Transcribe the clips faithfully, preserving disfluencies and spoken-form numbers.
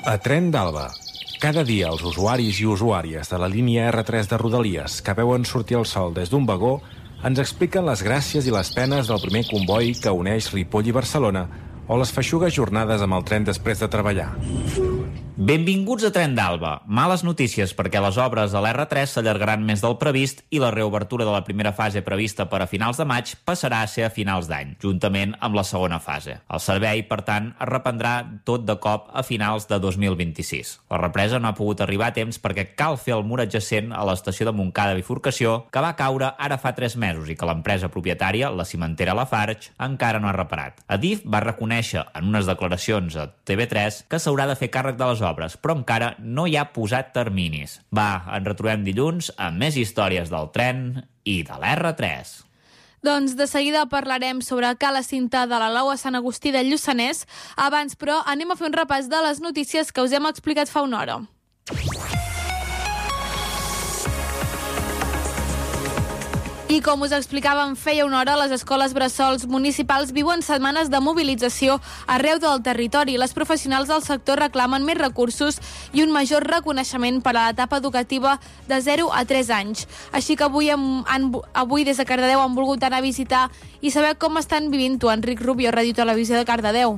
A Tren d'Alba. Cada dia els usuaris i usuàries de la línia erre tres de Rodalies que veuen sortir el sol des d'un vagó ens expliquen les gràcies i les penes del primer comboi que uneix Ripoll i Barcelona o les feixugues jornades amb el tren després de treballar. Benvinguts a Tren d'Alba. Males notícies perquè les obres de l'erre tres s'allargaran més del previst i la reobertura de la primera fase prevista per a finals de maig passarà a ser a finals d'any, juntament amb la segona fase. El servei, per tant, es reprendrà tot de cop a finals de dos mil vint-i-sis. La represa no ha pogut arribar a temps perquè cal fer el mur adjacent a l'estació de Montcada Bifurcació, que va caure ara fa tres mesos i que l'empresa propietària, la cimentera Lafarge, encara no ha reparat. Adif va reconèixer en unes declaracions a te ve tres que s'haurà de fer càrrec de les obres, però encara no hi ha posat terminis. Va, ens retrobem dilluns amb més històries del tren i de l'erre tres. Doncs de seguida parlarem sobre Cala Cinta de la Lau a Sant Agustí de Lluçanès. Abans, però, anem a fer un repàs de les notícies que us hem explicat fa una hora. I com us explicàvem feia una hora, les escoles bressols municipals viuen setmanes de mobilització arreu del territori. Les professionals del sector reclamen més recursos i un major reconeixement per a l'etapa educativa de zero a tres anys. Així que avui, hem, han, avui des de Cardedeu han volgut anar a visitar i saber com estan vivint-ho. Enric Rubio, Ràdio Televisió de Cardedeu.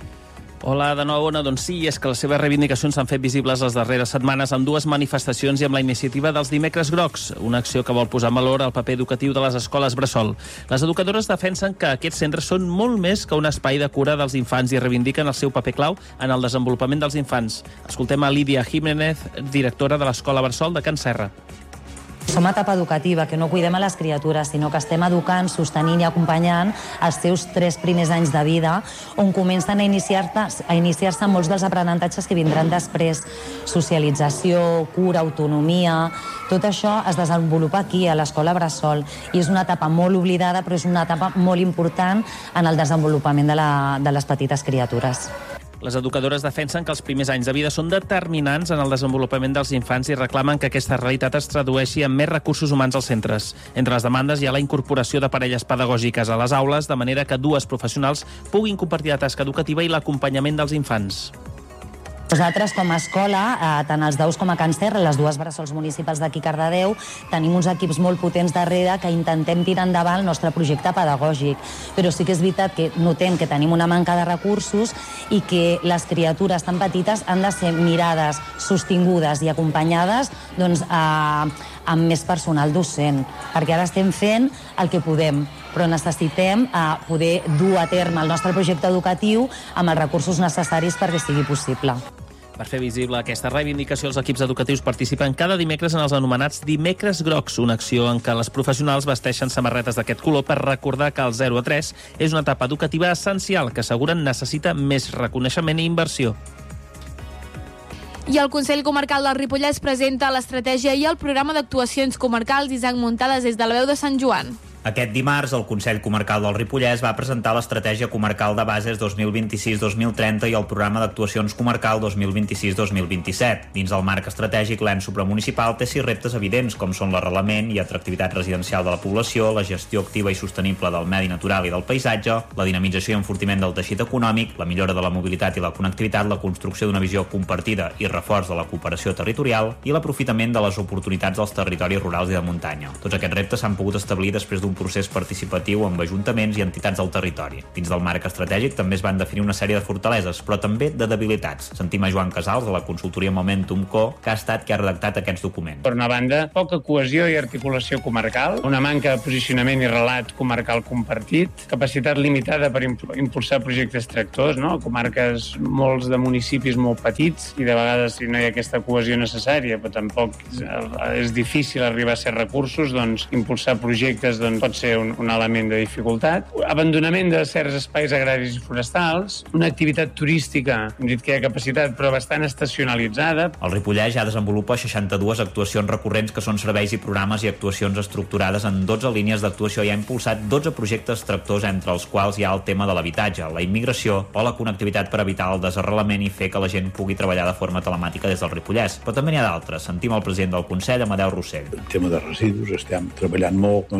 Hola de nou, Ona. Doncs sí, és que les seves reivindicacions s'han fet visibles les darreres setmanes amb dues manifestacions i amb la iniciativa dels Dimecres Grocs, una acció que vol posar en valor el paper educatiu de les escoles bressol. Les educadores defensen que aquests centres són molt més que un espai de cura dels infants i reivindiquen el seu paper clau en el desenvolupament dels infants. Escoltem a Lídia Jiménez, directora de l'Escola Bressol de Can Serra. Som etapa educativa, que no cuidem a les criatures, sinó que estem educant, sostenint i acompanyant els seus tres primers anys de vida, on comencen a iniciar-se a iniciar-se molts dels aprenentatges que vindran després. Socialització, cura, autonomia... Tot això es desenvolupa aquí, a l'escola bressol, i és una etapa molt oblidada, però és una etapa molt important en el desenvolupament de, la, de les petites criatures. Les educadores defensen que els primers anys de vida són determinants en el desenvolupament dels infants i reclamen que aquesta realitat es tradueixi en més recursos humans als centres. Entre les demandes hi ha la incorporació de parelles pedagògiques a les aules, de manera que dues professionals puguin compartir la tasca educativa i l'acompanyament dels infants. Nosaltres, com a escola, eh, tant els Daus com a Can Serra, les dues bressols municipals d'aquí Cardedeu, tenim uns equips molt potents darrere que intentem tirar endavant el nostre projecte pedagògic. Però sí que és veritat que notem que tenim una manca de recursos i que les criatures tan petites han de ser mirades, sostingudes i acompanyades doncs, eh, amb més personal docent, perquè ara estem fent el que podem, però necessitem eh, poder dur a terme el nostre projecte educatiu amb els recursos necessaris perquè sigui possible. Per fer visible aquesta reivindicació, els equips educatius participen cada dimecres en els anomenats Dimecres Grocs, una acció en què les professionals vesteixen samarretes d'aquest color per recordar que el zero a tres és una etapa educativa essencial que asseguren necessita més reconeixement i inversió. I el Consell Comarcal del Ripollès presenta l'estratègia i el programa d'actuacions comarcals Isaac Muntades des de la veu de Sant Joan. Aquest dimarts, el Consell Comarcal del Ripollès va presentar l'Estratègia Comarcal de Bases dos mil vint-i-sis dos mil trenta i el Programa d'Actuacions Comarcal dos mil vint-i-sis dos mil vint-i-set. Dins del marc estratègic, l'ens supramunicipal té sis reptes evidents, com són l'arrelament i atractivitat residencial de la població, la gestió activa i sostenible del medi natural i del paisatge, la dinamització i enfortiment del teixit econòmic, la millora de la mobilitat i la connectivitat, la construcció d'una visió compartida i reforç de la cooperació territorial i l'aprofitament de les oportunitats dels territoris rurals i de muntanya. Tots aquests reptes s'han pogut establir després d'un un procés participatiu amb ajuntaments i entitats del territori. Dins del marc estratègic també es van definir una sèrie de fortaleses, però també de debilitats. Sentim a Joan Casals, de la consultoria Momentum Co, que ha estat qui ha redactat aquests documents. Per una banda, poca cohesió i articulació comarcal, una manca de posicionament i relat comarcal compartit, capacitat limitada per impulsar projectes tractors, no? Comarques, molts de municipis molt petits, i de vegades si no hi ha aquesta cohesió necessària, però tampoc és difícil arribar a ser recursos, doncs impulsar projectes doncs, pot ser un, un element de dificultat. Abandonament de certs espais agraris i forestals, una activitat turística, hem dit que hi ha capacitat, però bastant estacionalitzada. El Ripollès ja desenvolupa seixanta-dues actuacions recurrents que són serveis i programes i actuacions estructurades en dotze línies d'actuació i ha impulsat dotze projectes tractors, entre els quals hi ha el tema de l'habitatge, la immigració o la connectivitat per evitar el desarrelament i fer que la gent pugui treballar de forma telemàtica des del Ripollès. Però també n'hi ha d'altres. Sentim el president del Consell, Amadeu Rossell. El tema de residus, estem treballant molt doncs, amb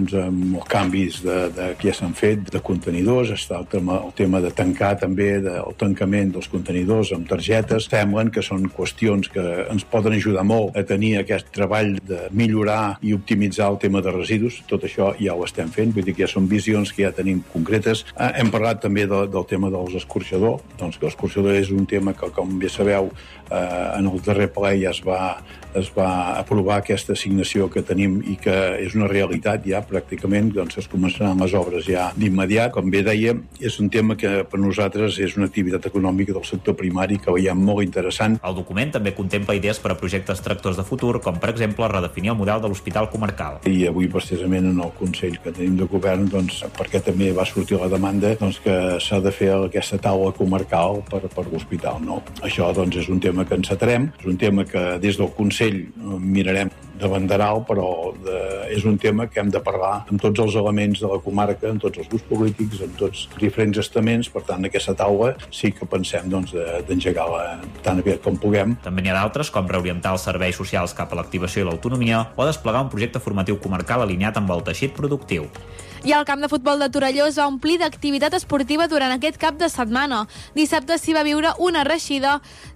amb els canvis de, de, que ja s'han fet de contenidors, està el tema, el tema de tancar també, del tancament dels contenidors amb targetes. Semblen que són qüestions que ens poden ajudar molt a tenir aquest treball de millorar i optimitzar el tema de residus. Tot això ja ho estem fent, vull dir que ja són visions que ja tenim concretes. Eh, hem parlat també de, del tema dels escorxadors, doncs que l'escorxador és un tema que, com bé sabeu, eh, en el darrer ple ja es va, es va aprovar aquesta assignació que tenim i que és una realitat ja pràcticament, doncs es començaran les obres ja d'immediat. Com bé dèiem, és un tema que per nosaltres és una activitat econòmica del sector primari que veiem molt interessant. El document també contempla idees per a projectes tractors de futur, com per exemple redefinir el model de l'hospital comarcal. I avui precisament en el Consell que tenim de govern, doncs, perquè també va sortir la demanda doncs, que s'ha de fer aquesta taula comarcal per, per l'hospital. No? Això doncs, és un tema que ens atrem, és un tema que des del Consell mirarem de banderal, però de, és un tema que hem de parlar amb tots els elements de la comarca, amb tots els grups polítics, amb tots els diferents estaments. Per tant, aquesta taula sí que pensem doncs, d'engegar-la tan aviat com puguem. També n'hi ha d'altres, com reorientar els serveis socials cap a l'activació i l'autonomia o desplegar un projecte formatiu comarcal alineat amb el teixit productiu. I el camp de futbol de Torelló es va omplir d'activitat esportiva durant aquest cap de setmana. Dissabte s'hi va viure una reixida,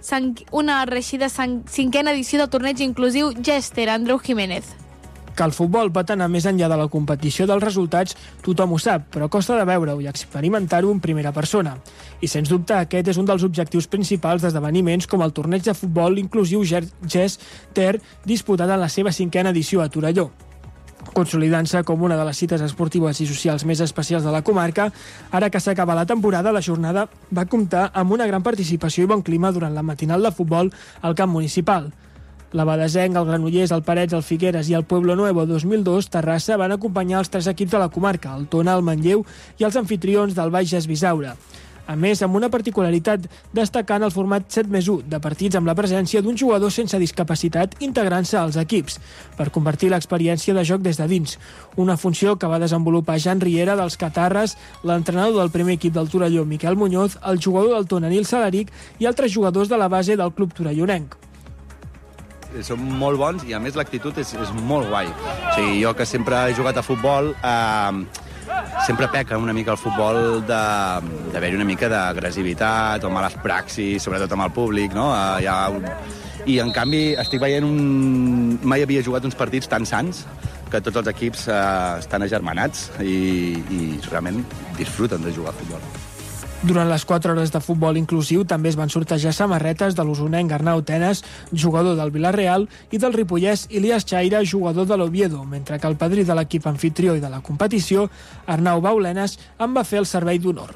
una reixida cinquena edició del torneig inclusiu Gester, Andreu Jiménez. Que el futbol pot anar més enllà de la competició dels resultats, tothom ho sap, però costa de veure-ho i experimentar-ho en primera persona. I sens dubte aquest és un dels objectius principals d'esdeveniments com el torneig de futbol inclusiu Gester, disputat en la seva cinquena edició a Torelló. Consolidant-se com una de les cites esportives i socials més especials de la comarca, ara que s'acaba la temporada, la jornada va comptar amb una gran participació i bon clima durant la matinal de futbol al camp municipal. L'Abadesenc, el Granollers, el Parets, el Figueres i el Pueblo Nuevo dos mil dos, Terrassa, van acompanyar els tres equips de la comarca, el Tona, el Manlleu i els anfitrions del Bages Bisaure. A més, amb una particularitat destacant el format set més u de partits amb la presència d'un jugador sense discapacitat integrant-se als equips, per convertir l'experiència de joc des de dins, una funció que va desenvolupar Jan Riera dels Catarres, l'entrenador del primer equip del Torelló, Miquel Muñoz, el jugador del Tona, Nil Salaric, i altres jugadors de la base del club torellonenc. Són molt bons i, a més, l'actitud és, és molt guai. O sigui, jo que sempre he jugat a futbol... Eh, sempre peca una mica el futbol d'haver-hi una mica d'agressivitat o males praxis, sobretot amb el públic, no? Uh, hi ha un... I, en canvi, estic veient un... Mai havia jugat uns partits tan sants que tots els equips uh, estan agermanats i, i realment disfruten de jugar a futbol. Durant les quatre hores de futbol inclusiu també es van sortejar samarretes de l'usonenc Arnau Tenes, jugador del Vilareal, i del ripollès Ilias Chaira, jugador de l'Oviedo, mentre que el padrí de l'equip anfitrió i de la competició, Arnau Baulenes, en va fer el servei d'honor.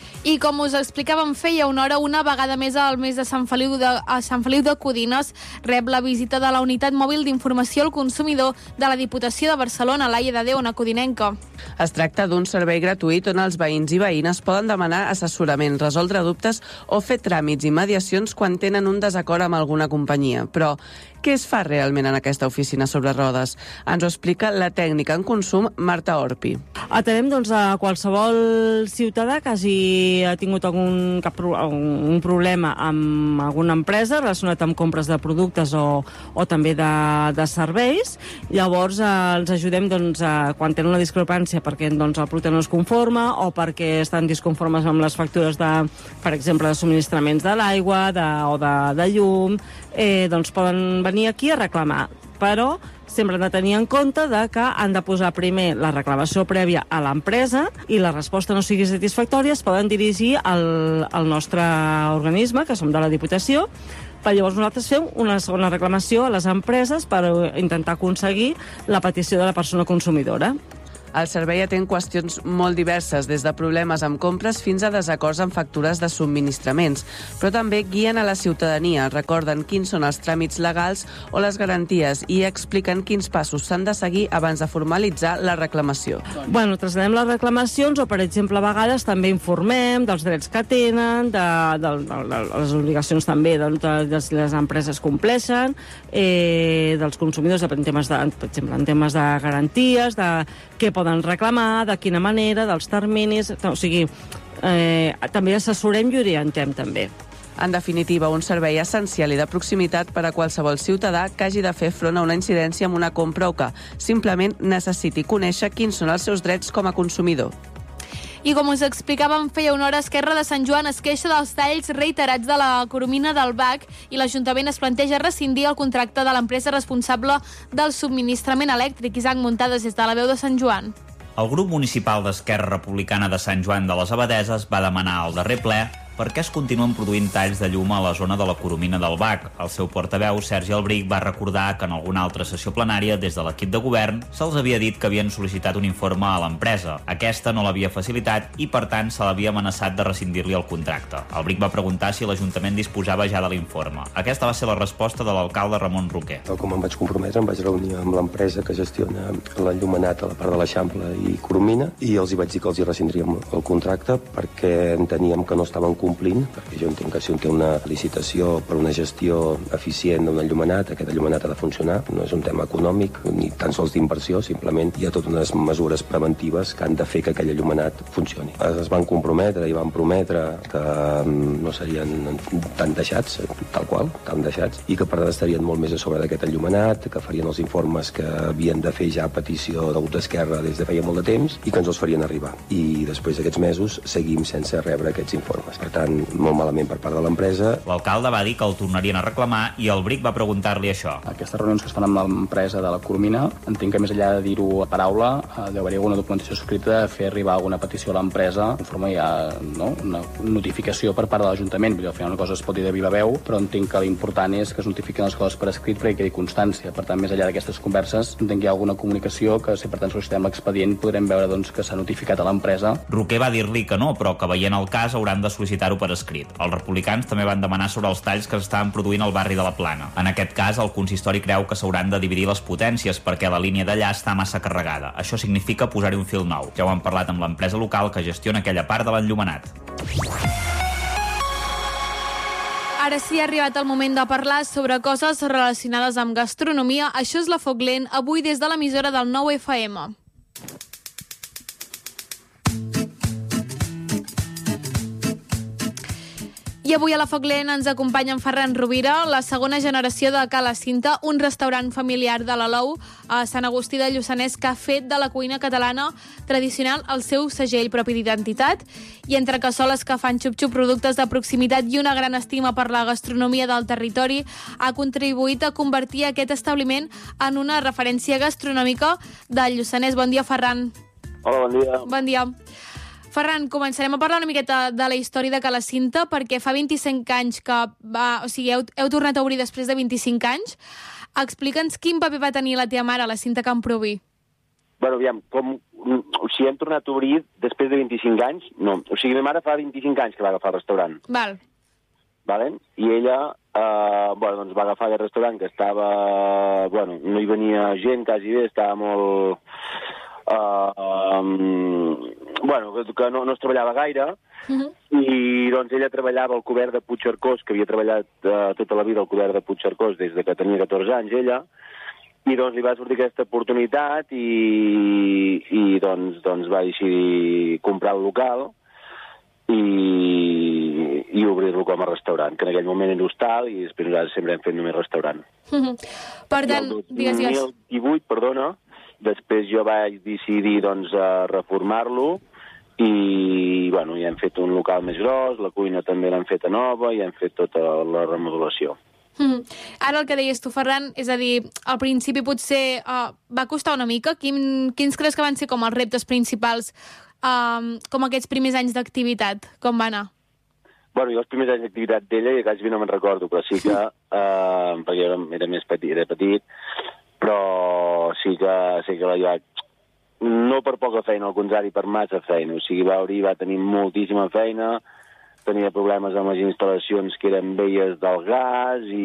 I com us explicàvem feia una hora, una vegada més al mes de Sant Feliu de, a Sant Feliu de Codines rep la visita de la Unitat Mòbil d'Informació al Consumidor de la Diputació de Barcelona, Laia de Déu, una codinenca. Es tracta d'un servei gratuït on els veïns i veïnes poden demanar assessorament, resoldre dubtes o fer tràmits i mediacions quan tenen un desacord amb alguna companyia. Però què es fa realment en aquesta oficina sobre rodes? Ens ho explica la tècnica en consum, Marta Orpi. Atenem doncs, a qualsevol ciutadà que hagi tingut algun, cap, un problema amb alguna empresa relacionat amb compres de productes o, o també de, de serveis. Llavors eh, els ajudem doncs, a, quan tenen una discrepància perquè doncs, el producte no es conforma o perquè estan disconformes amb les factures de, per exemple, de subministraments de l'aigua de, o de, de llum, eh, doncs poden venir aquí a reclamar. Però sempre han de tenir en compte de que han de posar primer la reclamació prèvia a l'empresa i la resposta no sigui satisfactòria, es poden dirigir al, al nostre organisme, que som de la Diputació, per llavors nosaltres fem una segona reclamació a les empreses per intentar aconseguir la petició de la persona consumidora. El servei atén qüestions molt diverses, des de problemes amb compres fins a desacords amb factures de subministraments, però també guien a la ciutadania, recorden quins són els tràmits legals o les garanties i expliquen quins passos s'han de seguir abans de formalitzar la reclamació. Bueno, traslladem les reclamacions o, per exemple, a vegades també informem dels drets que tenen, de, de, de, de les obligacions també de, de, de si les empreses compleixen, eh, dels consumidors, en temes de, per exemple, en temes de garanties, de què poden reclamar, de quina manera, dels terminis... O sigui, eh, també assessorem i orientem, també. En definitiva, un servei essencial i de proximitat per a qualsevol ciutadà que hagi de fer front a una incidència amb una compra o que simplement necessiti conèixer quins són els seus drets com a consumidor. I com us explicàvem, feia una hora, Esquerra de Sant Joan es queixa dels talls reiterats de la coromina del B A C i l'Ajuntament es planteja rescindir el contracte de l'empresa responsable del subministrament elèctric. Isaac Muntades, des de la veu de Sant Joan. El grup municipal d'Esquerra Republicana de Sant Joan de les Abadeses va demanar al darrer ple per què es continuen produint talls de llum a la zona de la coromina del B A C. El seu portaveu, Sergi Albric, va recordar que en alguna altra sessió plenària, des de l'equip de govern, se'ls havia dit que havien sol·licitat un informe a l'empresa. Aquesta no l'havia facilitat i, per tant, se l'havia amenaçat de rescindir-li el contracte. Albric va preguntar si l'Ajuntament disposava ja de l'informe. Aquesta va ser la resposta de l'alcalde Ramon Roquer. Com em vaig comprometre, em vaig reunir amb l'empresa que gestiona l'enllumenat a la part de l'Eixample i Coromina i els hi vaig dir que els hi rescindríem el contracte perquè enteníem que no estaven complint, perquè jo entenc que si un té una licitació per una gestió eficient d'un enllumenat, aquest enllumenat ha de funcionar. No és un tema econòmic ni tan sols d'inversió, simplement hi ha totes unes mesures preventives que han de fer que aquell enllumenat funcioni. Es van comprometre i van prometre que no serien tan deixats, tal qual, tan deixats, i que per tant estarien molt més a sobre d'aquest enllumenat, que farien els informes que havien de fer ja a petició del grup d'Esquerra des de feia molt de temps i que ens els farien arribar. I després d'aquests mesos seguim sense rebre aquests informes. Per tant, molt malament per part de l'empresa. L'alcalde va dir que el tornarien a reclamar i el Bric va preguntar-li això. Aquestes reunions que es fan amb l'empresa de la Coromina, entenc que més enllà de dir-ho a paraula, deu haver-hi alguna documentació escrita de fer arribar alguna petició a l'empresa en forma ja, no?, una notificació per part de l'Ajuntament. Al final una cosa es pot dir de viva veu, però entenc que l'important és que es notifiquen les coses per escrit perquè quedi constància. Per tant, més enllà d'aquestes converses, entenc que hi ha alguna comunicació que, si per tant sol·licitem l'expedient, podrem veure doncs, que s'ha notificat a l'empresa. Roquer va dir-li que no, però que veient el cas hauran de sol·licitar-ho per escrit. Els republicans també van demanar sobre els talls que s'estaven produint al barri de la Plana. En aquest cas, el consistori creu que s'hauran de dividir les potències perquè la línia d'allà està massa carregada. Això significa posar-hi un fil nou. Ja ho han parlat amb l'empresa local que gestiona aquella part de l'enllumenat. Ara sí, ha arribat el moment de parlar sobre coses relacionades amb gastronomia. Això és la Foc Lent, avui des de l'emissora del nou F M. I avui a la Foc Lent ens acompanya en Ferran Rovira, la segona generació de Ca la Cinta, un restaurant familiar de l'Alou a Sant Agustí de Lluçanès que ha fet de la cuina catalana tradicional el seu segell propi d'identitat. I entre cassoles que fan xup-xup, productes de proximitat i una gran estima per la gastronomia del territori, ha contribuït a convertir aquest establiment en una referència gastronòmica del Lluçanès. Bon dia, Ferran. Hola, bon dia. Bon dia. Ferran, començarem a parlar una miqueta de la història de Ca la Cinta, perquè fa vint-i-cinc anys que va... O sigui, heu, heu tornat a obrir després de vint-i-cinc anys. Explica'ns quin paper va tenir la teva mare a la Cinta Camproví. Bueno, aviam, com... O sigui, hem tornat a obrir després de vint-i-cinc anys? No. O sigui, ma mare fa vint-i-cinc anys que va agafar el restaurant. Val. Vale? I ella, eh, bueno, doncs va agafar aquest restaurant que estava... Bueno, no hi venia gent, quasi bé, estava molt... Uh, um, bueno, que, que no, no es treballava gaire, uh-huh. I doncs ella treballava al cobert de Puigcercós, que havia treballat uh, tota la vida al cobert de Puigcercós des de que tenia catorze anys, ella, i doncs li va sortir aquesta oportunitat i, i doncs, doncs va decidir comprar el local i, i obrir-lo com a restaurant, que en aquell moment era hostal i després nosaltres sempre hem fet només restaurant. Uh-huh. Per tant, digues, digues. dos mil divuit, perdona, després jo vaig decidir doncs, reformar-lo i, bueno, ja hem fet un local més gros, la cuina també l'hem feta nova i hem fet tota la remodelació. Mm. Ara el que deies tu, Ferran, és a dir, al principi potser uh, va costar una mica. Quin, quins creus que van ser com els reptes principals, um, com aquests primers anys d'activitat? Com va anar? Bueno, jo els primers anys d'activitat d'ella ja quasi no me'n recordo, però sí que, uh, perquè era, era més petit, era petit, però sí que, sí que la vaig... No per poca feina, al contrari, per massa feina. O sigui, va obrir, va tenir moltíssima feina, tenia problemes amb les instal·lacions que eren velles del gas i,